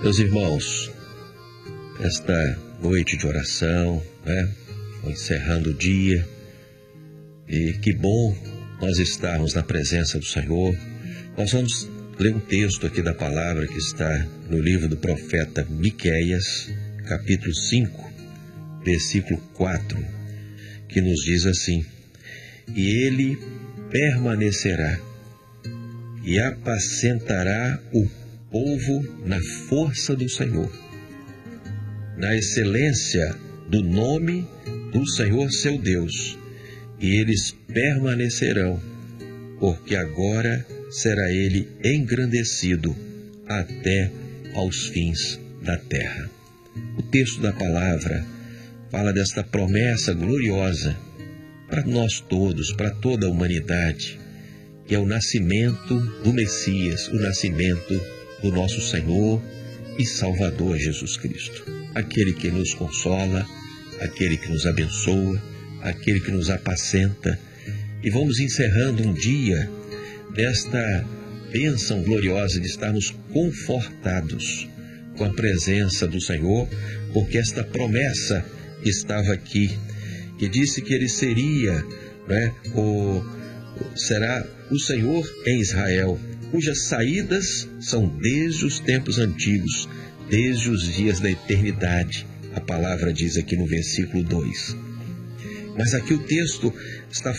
Meus irmãos, esta noite de oração, encerrando o dia, e que bom nós estarmos na presença do Senhor. Nós vamos ler um texto aqui da palavra que está no livro do profeta Miqueias, capítulo 5, versículo 4, que nos diz assim: e ele permanecerá e apacentará o povo na força do Senhor, na excelência do nome do Senhor seu Deus, e eles permanecerão, porque agora será ele engrandecido até aos fins da terra. O texto da palavra fala desta promessa gloriosa para nós todos, para toda a humanidade, que é o nascimento do Messias, o nascimento do nosso Senhor e Salvador Jesus Cristo. Aquele que nos consola, aquele que nos abençoa, aquele que nos apacenta. E vamos encerrando um dia desta bênção gloriosa de estarmos confortados com a presença do Senhor, porque esta promessa estava aqui, que disse que ele seria, será o Senhor em Israel, cujas saídas são desde os tempos antigos, desde os dias da eternidade. A palavra diz aqui no versículo 2. Mas aqui o texto está